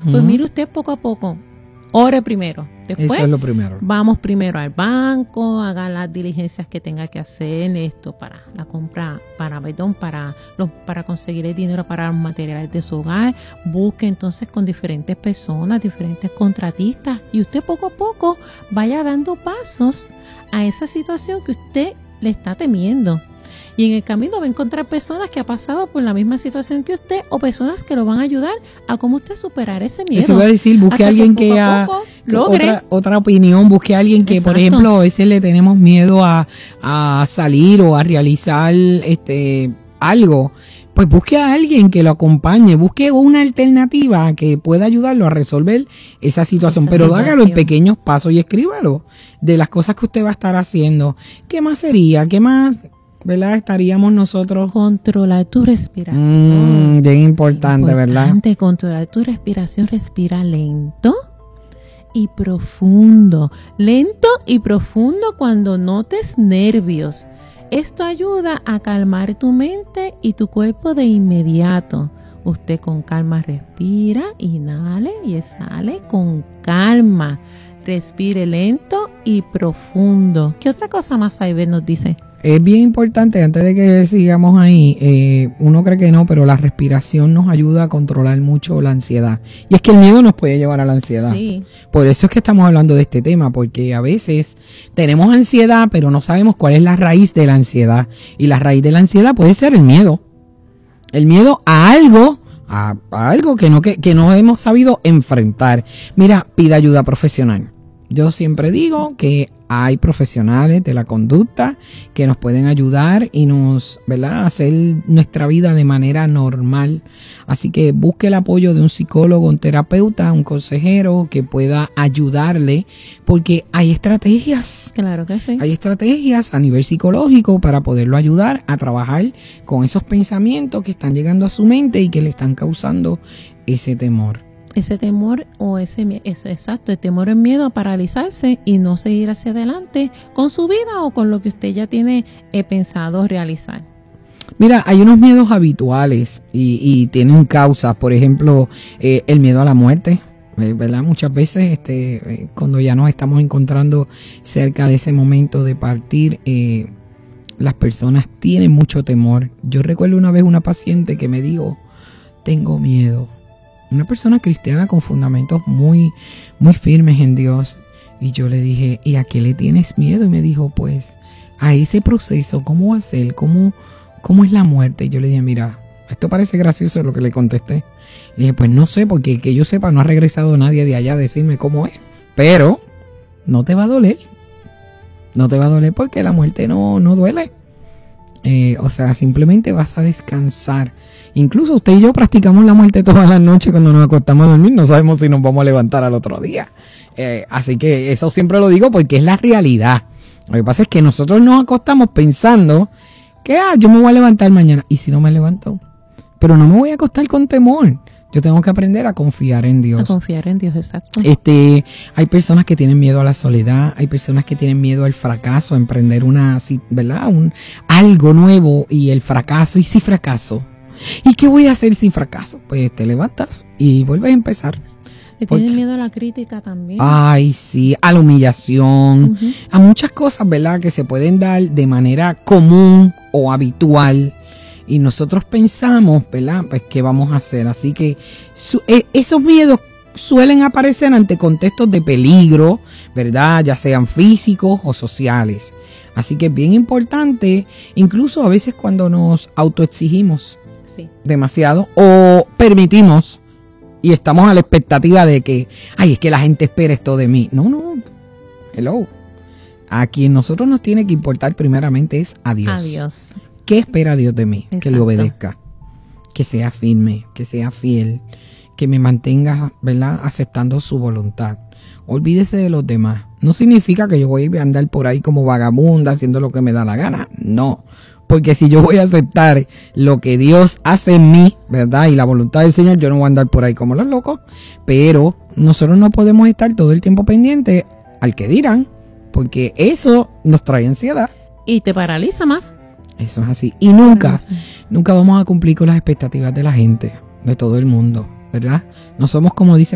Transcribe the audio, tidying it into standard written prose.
Pues mire usted poco a poco. Ore primero. Después, eso es lo primero. Vamos primero al banco, haga las diligencias que tenga que hacer esto para la compra, para conseguir el dinero para los materiales de su hogar. Busque entonces con diferentes personas, diferentes contratistas, y usted poco a poco vaya dando pasos a esa situación que usted le está temiendo. Y en el camino va a encontrar personas que han pasado por la misma situación que usted, o personas que lo van a ayudar a cómo usted superar ese miedo. Eso iba a decir, busque a alguien que otra opinión, busque a alguien que, exacto, por ejemplo, a veces le tenemos miedo a salir o a realizar algo. Pues busque a alguien que lo acompañe, busque una alternativa que pueda ayudarlo a resolver esa situación, pero hágalo en pequeños pasos y escríbalo de las cosas que usted va a estar haciendo. ¿Qué más sería? ¿Qué más, verdad, estaríamos nosotros? Controlar tu respiración. Bien importante, ¿verdad? Controlar tu respiración. Respira lento y profundo. Lento y profundo cuando notes nervios. Esto ayuda a calmar tu mente y tu cuerpo de inmediato. Usted con calma respira, inhale y exhale con calma. Respire lento y profundo. ¿Qué otra cosa más Saibel nos dice? Es bien importante, antes de que sigamos ahí, uno cree que no, pero la respiración nos ayuda a controlar mucho la ansiedad. Y es que el miedo nos puede llevar a la ansiedad. Sí. Por eso es que estamos hablando de este tema, porque a veces tenemos ansiedad, pero no sabemos cuál es la raíz de la ansiedad. Y la raíz de la ansiedad puede ser el miedo. El miedo a algo, a algo que no hemos sabido enfrentar. Mira, pida ayuda profesional. Yo siempre digo que hay profesionales de la conducta que nos pueden ayudar y nos, ¿verdad?, hacer nuestra vida de manera normal. Así que busque el apoyo de un psicólogo, un terapeuta, un consejero que pueda ayudarle, porque hay estrategias. Claro que sí. Hay estrategias a nivel psicológico para poderlo ayudar a trabajar con esos pensamientos que están llegando a su mente y que le están causando ese temor. Ese temor el temor, el miedo a paralizarse y no seguir hacia adelante con su vida o con lo que usted ya tiene pensado realizar. Mira, hay unos miedos habituales y tienen causas, por ejemplo, el miedo a la muerte, ¿verdad? Muchas veces cuando ya nos estamos encontrando cerca de ese momento de partir, las personas tienen mucho temor. Yo recuerdo una vez una paciente que me dijo, tengo miedo. Una persona cristiana con fundamentos muy, muy firmes en Dios. Y yo le dije, ¿y a qué le tienes miedo? Y me dijo, pues, a ese proceso, ¿cómo va a ser? ¿Cómo es la muerte? Y yo le dije, mira, esto parece gracioso lo que le contesté. Le dije, pues no sé, porque que yo sepa, no ha regresado nadie de allá a decirme cómo es. Pero no te va a doler. No te va a doler porque la muerte no duele. O sea, simplemente vas a descansar. Incluso usted y yo practicamos la muerte todas las noches cuando nos acostamos a dormir. No sabemos si nos vamos a levantar al otro día. Así que eso siempre lo digo porque es la realidad. Lo que pasa es que nosotros nos acostamos pensando que yo me voy a levantar mañana. ¿Y si no me levanto? Pero no me voy a acostar con temor. Yo tengo que aprender a confiar en Dios. A confiar en Dios, exacto. Hay personas que tienen miedo a la soledad, hay personas que tienen miedo al fracaso, a emprender ¿verdad? Algo nuevo y el fracaso. ¿Y si fracaso? ¿Y qué voy a hacer si fracaso? Pues te levantas y vuelves a empezar. Tienen miedo a la crítica también. Ay, sí, a la humillación, a muchas cosas, ¿verdad? Que se pueden dar de manera común o habitual. Y nosotros pensamos, ¿verdad? Pues, ¿qué vamos a hacer? Así que esos miedos suelen aparecer ante contextos de peligro, ¿verdad? Ya sean físicos o sociales. Así que es bien importante, incluso a veces cuando nos autoexigimos demasiado o permitimos y estamos a la expectativa de que, es que la gente espera esto de mí. No. Hello. A quien nosotros nos tiene que importar primeramente es a Dios. A Dios. ¿Qué espera Dios de mí? Exacto. Que le obedezca, que sea firme, que sea fiel, que me mantenga, ¿verdad?, aceptando su voluntad. Olvídese de los demás. No significa que yo voy a andar por ahí como vagabunda haciendo lo que me da la gana. No, porque si yo voy a aceptar lo que Dios hace en mí, ¿verdad?, y la voluntad del Señor, yo no voy a andar por ahí como los locos. Pero nosotros no podemos estar todo el tiempo pendientes al que dirán, porque eso nos trae ansiedad. Y te paraliza más. Eso es así. Y nunca vamos a cumplir con las expectativas de la gente, de todo el mundo, ¿verdad? No somos como dicen